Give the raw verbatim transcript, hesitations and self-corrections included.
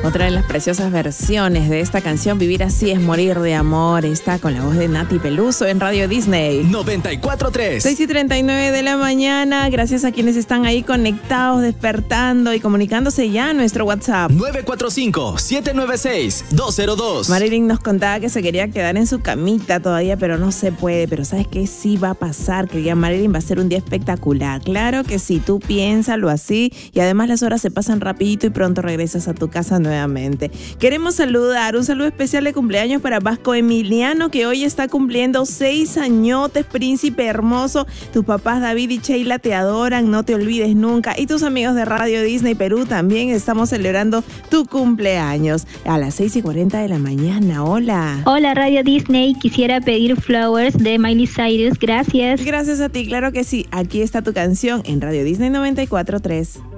Otra de las preciosas versiones de esta canción, Vivir así es morir de amor, está con la voz de Nati Peluso en Radio Disney. noventa y cuatro tres. seis y treinta y nueve de la mañana. Gracias a quienes están ahí conectados, despertando y comunicándose ya a nuestro WhatsApp. nueve cuatro cinco, siete nueve seis, dos cero dos. Marilyn nos contaba que se quería quedar en su camita todavía, pero no se puede. Pero ¿sabes qué? Sí va a pasar, que ya Marilyn va a ser un día espectacular. Claro que sí, tú piénsalo así. Y además las horas se pasan rapidito y pronto regresas a tu casa nuevamente. Queremos saludar, un saludo especial de cumpleaños para Vasco Emiliano, que hoy está cumpliendo seis añotes, príncipe hermoso. Tus papás David y Sheila te adoran, no te olvides nunca. Y tus amigos de Radio Disney Perú también estamos celebrando tu cumpleaños. A las seis y cuarenta de la mañana, hola. Hola Radio Disney, quisiera pedir Flowers de Miley Cyrus, gracias. Gracias a ti, claro que sí. Aquí está tu canción en Radio Disney noventa y cuatro tres.